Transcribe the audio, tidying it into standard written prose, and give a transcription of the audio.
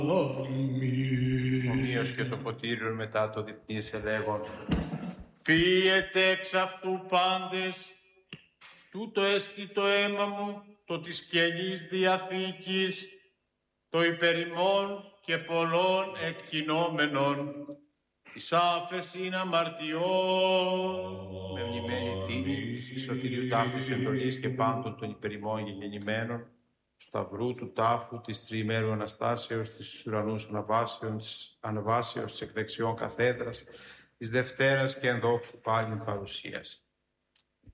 Ομοίως και το ποτήριον μετά το διπνίσε λέγον: Πίετε εξ αυτού πάντες, τούτο έστι το αίμα μου, το της Καινής Διαθήκης, το υπερημών και πολλών εκχυνόμενων, εις άφεσιν αμαρτιών. Με μνημένη τίνη της σωτηρίου τάφης εντολής και πάντων των υπερημών γεννημένων, του σταυρού, του τάφου, της τριημέρου Αναστάσεως, της ουρανούς αναβάσεως, της εκδεξιών καθέδρας, της Δευτέρας και ενδόξου πάλιν παρουσίας.